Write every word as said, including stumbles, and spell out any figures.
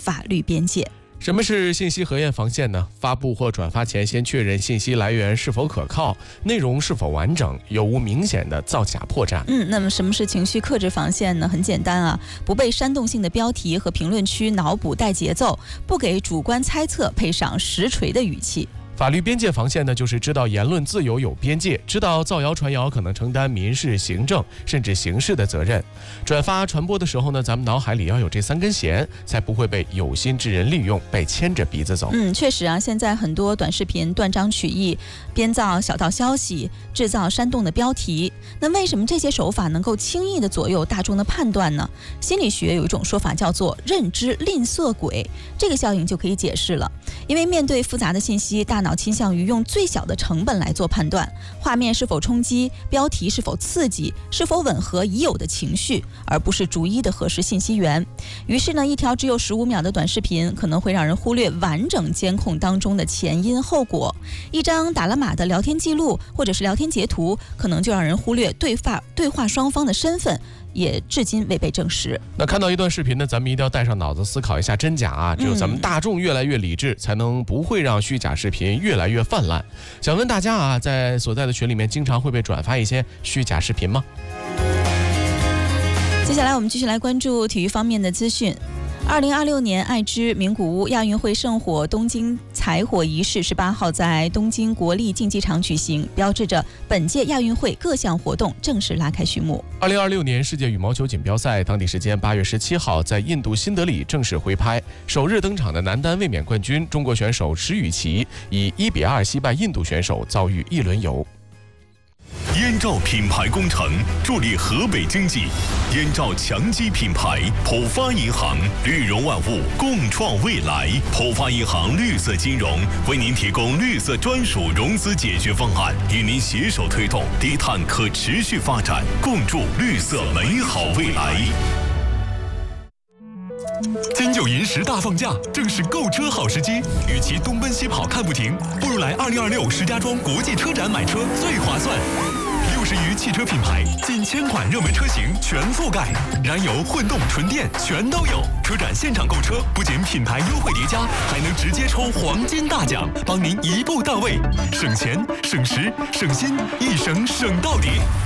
法律边界。 什么是信息核验防线呢？发布或转发前先确认信息来源是否可靠，内容是否完整，有无明显的造假破绽。 嗯，那么什么是情绪克制防线呢？很简单啊，不被煽动性的标题和评论区脑补带节奏，不给主观猜测配上实锤的语气。 法律边界防线呢，就是知道言论自由有边界，知道造谣传谣可能承担民事、行政甚至刑事的责任。转发传播的时候呢，咱们脑海里要有这三根弦，才不会被有心之人利用，被牵着鼻子走。 嗯，确实啊，现在很多短视频断章取义，编造小道消息，制造煽动的标题。那为什么这些手法能够轻易的左右大众的判断呢？心理学有一种说法叫做认知吝啬鬼，这个效应就可以解释了。因为面对复杂的信息，大脑倾向于用最小的成本来做判断，画面是否冲击，标题是否刺激，是否吻合已有的情绪，而不是逐一的核实信息源。于是呢，一条只有十五秒的短视频可能会让人忽略完整监控当中的前因后果，一张打了码的聊天记录或者是聊天截图，可能就让人忽略对话对话双方的身份，也至今未被证实。 那看到一段视频呢，咱们一定要带上脑子思考一下真假啊！只有咱们大众越来越理智，才能不会让虚假视频越来越泛滥。想问大家啊，在所在的群里面，经常会被转发一些虚假视频吗？ 接下来我们继续来关注体育方面的资讯。二零二六年爱知名古屋亚运会圣火东京采火仪式十八号在东京国立竞技场举行，标志着本届亚运会各项活动正式拉开序幕。 二零二六年世界羽毛球锦标赛当地时间八月十七号在印度新德里正式挥拍，首日登场的男单卫冕冠军中国选手石宇奇以一比二击败印度选手，遭遇一轮游。 燕赵品牌工程助力河北经济，燕赵强基品牌，浦发银行，绿融万物，共创未来。浦发银行绿色金融为您提供绿色专属融资解决方案，与您携手推动低碳可持续发展，共筑绿色美好未来。金九银十大放假，正是购车好时机。与其东奔西跑看不停，不如来二零二六石家庄国际车展买车最划算。六十余汽车品牌，近千款热门车型全覆盖，燃油、混动、纯电全都有。车展现场购车，不仅品牌优惠叠加，还能直接抽黄金大奖，帮您一步到位，省钱、省时、省心，一省省到底。